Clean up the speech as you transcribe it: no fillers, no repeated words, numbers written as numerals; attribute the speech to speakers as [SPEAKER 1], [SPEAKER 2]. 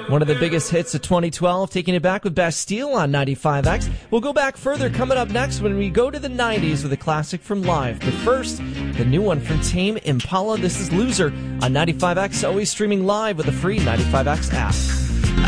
[SPEAKER 1] One of the biggest hits of 2012, taking it back with Bastille on 95X. We'll go back further coming up next when we go to the 90s with a classic from Live. But first, the new one from Tame Impala. This is Loser on 95X, always streaming live with the free 95X app.